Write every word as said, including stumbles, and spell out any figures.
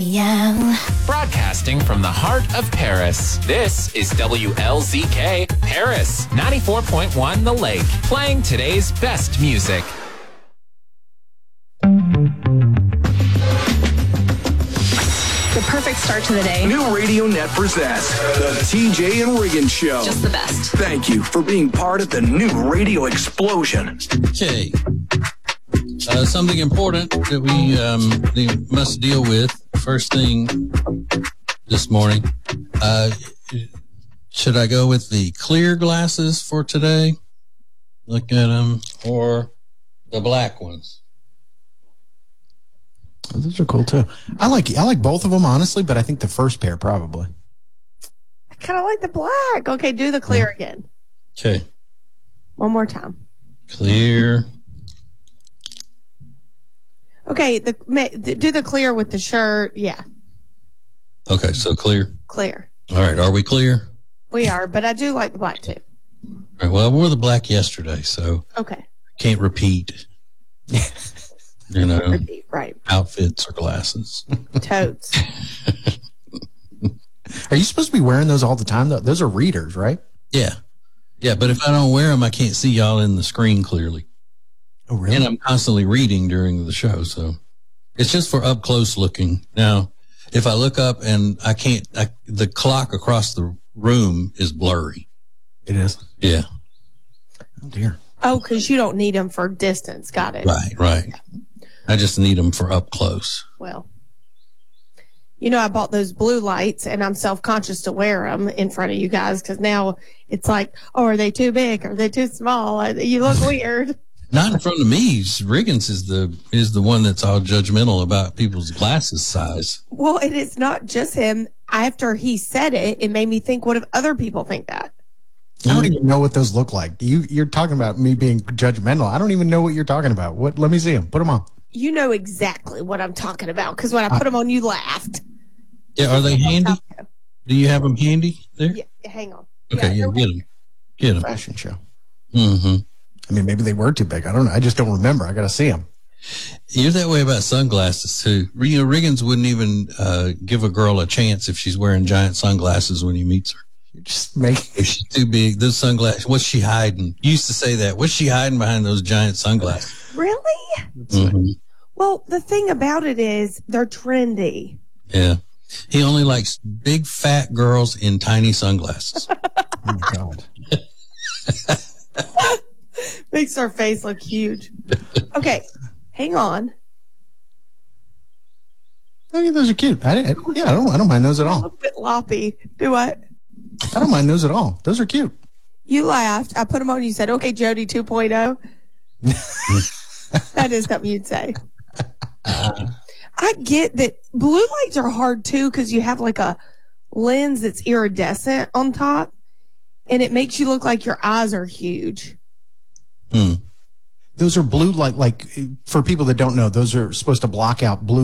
Yeah. Broadcasting from the heart of Paris, this is W L Z K Paris, ninety-four point one The Lake, playing today's best music. The perfect start to the day. New Radio Net presents the T J and Riggins Show. Just the best. Thank you for being part of the new radio explosion. Okay. Uh, something important that we um, we must deal with first thing this morning. Uh, should I go with the clear glasses for today? Look at them, or the black ones? Oh, those are cool too. I like I like both of them honestly, but I think the first pair probably. I kind of like the black. Okay, do the clear again. Okay. One more time. Clear. Okay, the do the clear with the shirt. Yeah. Okay, so clear. Clear. All right, are we clear? We are, but I do like the black too. All right, well, I wore the black yesterday, so okay. Can't repeat. You know, repeat, right? Outfits or glasses. Totes. Are you supposed to be wearing those all the time? Though those are readers, right? Yeah, yeah. But if I don't wear them, I can't see y'all in the screen clearly. Oh, really? And I'm constantly reading during the show, so it's just for up close looking. Now, if I look up and I can't, I, the clock across the room is blurry. It is. Yeah. Oh dear. Oh, because you don't need them for distance. Got it. Right, right. Yeah. I just need them for up close. Well, you know, I bought those blue lights and I'm self-conscious to wear them in front of you guys because now it's like, oh, are they too big? Are they too small? You look weird. Not in front of me. Riggins is the is the one that's all judgmental about people's glasses size. Well, it is not just him. After he said it, it made me think, what if other people think that? I don't even know what those look like. You, you're talking about me being judgmental. I don't even know what you're talking about. What? Let me see them. Put them on. You know exactly what I'm talking about because when I put them on, you laughed. Yeah, are they handy? Do you have them handy there? Yeah, hang on. Okay, yeah, yeah get them. Get them. Fashion show. Mm-hmm. I mean, maybe they were too big. I don't know. I just don't remember. I got to see them. You're that way about sunglasses, too. You know, Riggins wouldn't even uh, give a girl a chance if she's wearing giant sunglasses when he meets her. You're just making... If she's too big, those sunglasses, what's she hiding? You used to say that. What's she hiding behind those giant sunglasses? Really? Mm-hmm. Well, the thing about it is they're trendy. Yeah. He only likes big, fat girls in tiny sunglasses. Oh, my God. Makes her face look huge. Okay, hang on. I think those are cute. I, I, yeah, I don't, I don't mind those at all. A bit loppy. Do what? I don't mind those at all. Those are cute. You laughed. I put them on. You said, okay, Jody two point oh. That is something you'd say. I get that blue lights are hard, too, because you have like a lens that's iridescent on top, and it makes you look like your eyes are huge. Hmm. Those are blue light, like, for people that don't know, those are supposed to block out blue